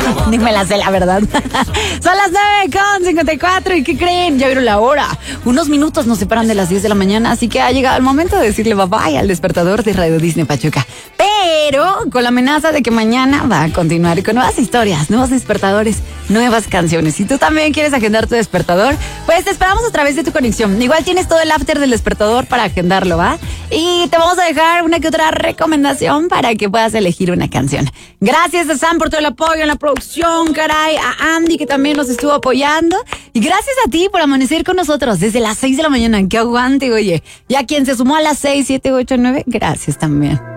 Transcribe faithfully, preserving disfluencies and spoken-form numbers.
Ni me la sé, la verdad. Son las nueve con cincuenta y cuatro. ¿Y qué creen? Ya vieron la hora. Unos minutos nos separan de las diez de la mañana, así que ha llegado el momento de decirle bye bye al despertador de Radio Disney Pachuca. Pero con la amenaza de que mañana va a continuar con nuevas historias, nuevos despertadores, nuevas canciones. Si tú también quieres agendar tu despertador, pues te esperamos a través de tu conexión. Igual tienes todo el after del despertador para agendarlo, ¿va? Y te vamos a dejar una que otra recomendación para que puedas elegir una canción. Gracias a Sam por todo el apoyo en la producción, caray, a Andy que también nos estuvo apoyando. Y gracias a ti por amanecer con nosotros desde las seis de la mañana. ¡Qué aguante, oye! Y a quien se sumó a las seis, siete, ocho, nueve, gracias también.